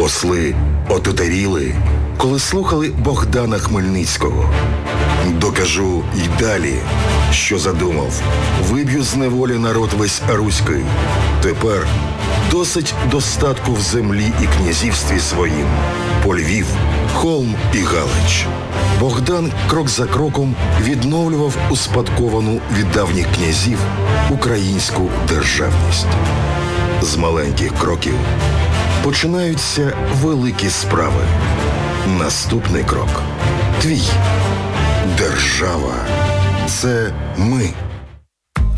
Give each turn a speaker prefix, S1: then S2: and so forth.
S1: Посли отутаріли, коли слухали Богдана Хмельницького. Докажу й далі, що задумав. Виб'ю з неволі народ весь руський. Тепер досить достатку в землі і князівстві своїм. По Львів, Холм і Галич. Богдан крок за кроком відновлював успадковану від давніх князів українську державність. З маленьких кроків починаються великі справи. Наступний крок – твій. Держава – це ми.